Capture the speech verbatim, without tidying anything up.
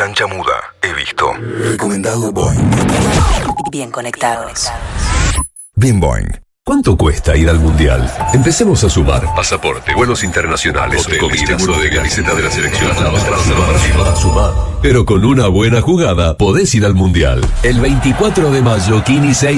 cancha muda, he visto. Recomendado Boing. Bien conectados. Bien Boing. ¿Cuánto cuesta ir al Mundial? Empecemos a sumar. Pasaporte, vuelos internacionales, hotel, comida, seguro de camiseta de la selección. Para sumar. Pero con una buena jugada podés ir al Mundial. El veinticuatro de mayo, Kini seis